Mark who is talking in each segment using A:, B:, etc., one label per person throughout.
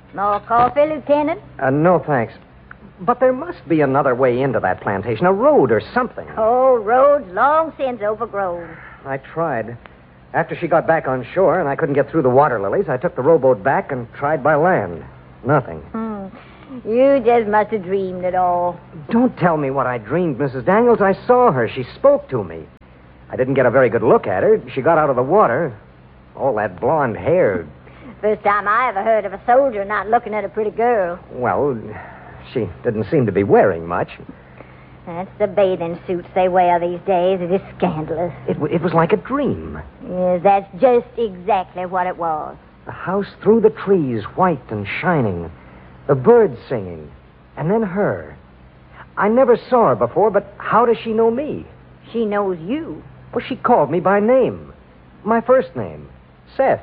A: More coffee, Lieutenant?
B: No, thanks. But there must be another way into that plantation, a road or something.
A: Oh, roads long since overgrown.
B: I tried. After she got back on shore and I couldn't get through the water lilies, I took the rowboat back and tried by land. Nothing.
A: You just must have dreamed it all.
B: Don't tell me what I dreamed, Mrs. Daniels. I saw her. She spoke to me. I didn't get a very good look at her. She got out of the water. All that blonde hair.
A: First time I ever heard of a soldier not looking at a pretty girl.
B: Well, she didn't seem to be wearing much.
A: That's the bathing suits they wear these days. It is scandalous.
B: It was like a dream.
A: Yes, that's just exactly what it was.
B: The house through the trees, white and shining. The birds singing. And then her. I never saw her before, but how does she know me?
A: She knows you.
B: Well, she called me by name. My first name, Seth.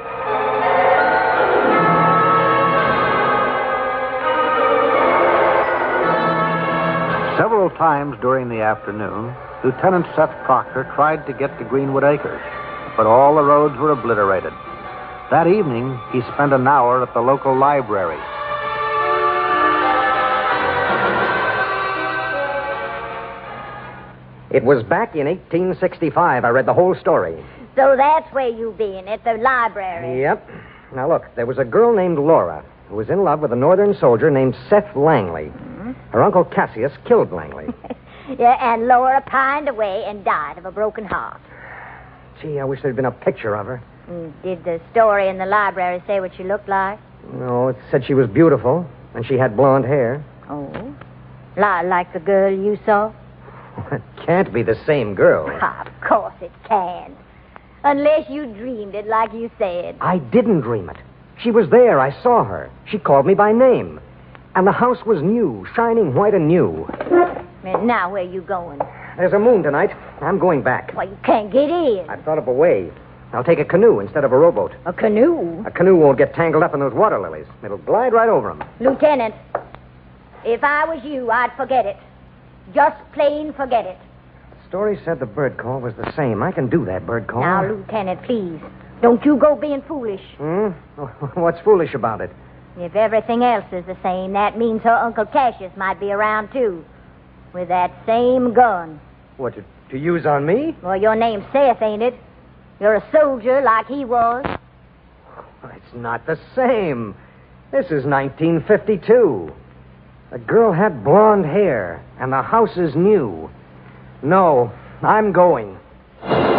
C: Several times during the afternoon, Lieutenant Seth Proctor tried to get to Greenwood Acres, but all the roads were obliterated. That evening, he spent an hour at the local library.
B: It was back in 1865. I read the whole story.
A: So that's where you've been, at the library.
B: Yep. Now, look, there was a girl named Laura who was in love with a northern soldier named Seth Langley. Her uncle Cassius killed Langley.
A: Yeah, and Laura pined away and died of a broken heart.
B: Gee, I wish there'd been a picture of her.
A: Did the story in the library say what she looked like?
B: No, it said she was beautiful, and she had blonde hair.
A: Oh? Like the girl you saw?
B: It can't be the same girl.
A: Of course it can. Unless you dreamed it like you said.
B: I didn't dream it. She was there. I saw her. She called me by name. And the house was new, shining white and new.
A: And now where you going?
B: There's a moon tonight. I'm going back.
A: Why, you can't get in.
B: I've thought of a way. I'll take a canoe instead of a rowboat.
A: A canoe?
B: A canoe won't get tangled up in those water lilies. It'll glide right over them.
A: Lieutenant, if I was you, I'd forget it. Just plain forget it.
B: The story said the bird call was the same. I can do that bird call.
A: Now, Lieutenant, please. Don't you go being foolish.
B: What's foolish about it?
A: If everything else is the same, that means her Uncle Cassius might be around, too. With that same gun.
B: What, to use on me?
A: Well, your name's Seth, ain't it? You're a soldier like he was.
B: It's not the same. This is 1952. The girl had blonde hair, and the house is new. No, I'm going.